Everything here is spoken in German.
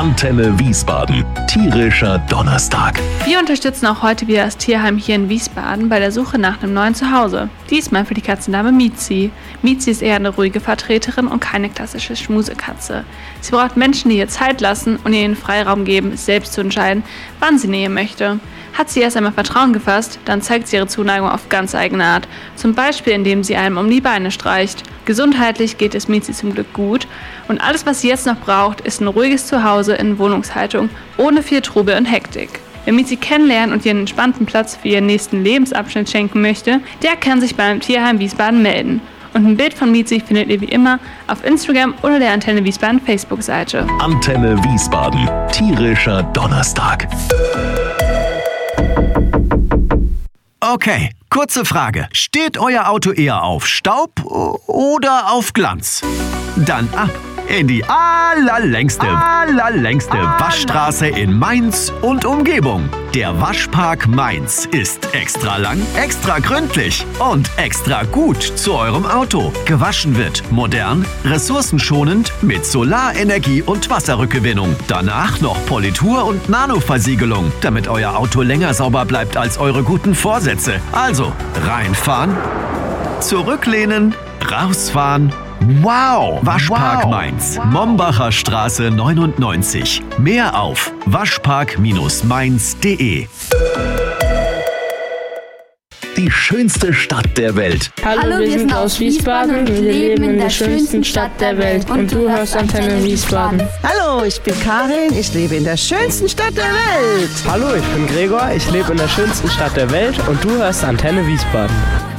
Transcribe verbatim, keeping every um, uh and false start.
Antenne Wiesbaden. Tierischer Donnerstag. Wir unterstützen auch heute wieder das Tierheim hier in Wiesbaden bei der Suche nach einem neuen Zuhause. Diesmal für die Katzendame Mizi. Mizi ist eher eine ruhige Vertreterin und keine klassische Schmusekatze. Sie braucht Menschen, die ihr Zeit lassen und ihr den Freiraum geben, selbst zu entscheiden, wann sie nähen möchte. Hat sie erst einmal Vertrauen gefasst, dann zeigt sie ihre Zuneigung auf ganz eigene Art. Zum Beispiel, indem sie einem um die Beine streicht. Gesundheitlich geht es Mizi zum Glück gut und alles, was sie jetzt noch braucht, ist ein ruhiges Zuhause in Wohnungshaltung, ohne viel Trubel und Hektik. Wer Mizi kennenlernen und ihr einen entspannten Platz für ihren nächsten Lebensabschnitt schenken möchte, der kann sich beim Tierheim Wiesbaden melden. Und ein Bild von Mizi findet ihr wie immer auf Instagram oder der Antenne Wiesbaden Facebook-Seite. Antenne Wiesbaden. Tierischer Donnerstag. Okay, kurze Frage. Steht euer Auto eher auf Staub oder auf Glanz? Dann ab in die allerlängste, allerlängste Waschstraße in Mainz und Umgebung. Der Waschpark Mainz ist extra lang, extra gründlich und extra gut zu eurem Auto. Gewaschen wird modern, ressourcenschonend mit Solarenergie und Wasserrückgewinnung. Danach noch Politur und Nanoversiegelung, damit euer Auto länger sauber bleibt als eure guten Vorsätze. Also reinfahren, zurücklehnen, rausfahren. Wow! Waschpark wow. Mainz, Mombacher Straße neunundneunzig. Mehr auf waschpark Bindestrich mainz punkt de. Die schönste Stadt der Welt. Hallo, Hallo wir sind aus Wiesbaden. Wir leben in der schönsten Stadt der Welt. Und du hörst Antenne Wiesbaden. Hallo, ich bin Karin. Ich lebe in der schönsten Stadt der Welt. Hallo, ich bin Gregor. Ich lebe in der schönsten Stadt der Welt. Und du hörst Antenne Wiesbaden.